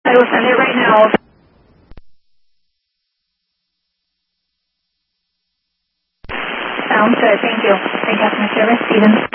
I will send it right now. Sounds good. Thank you. Customer service, Stevens.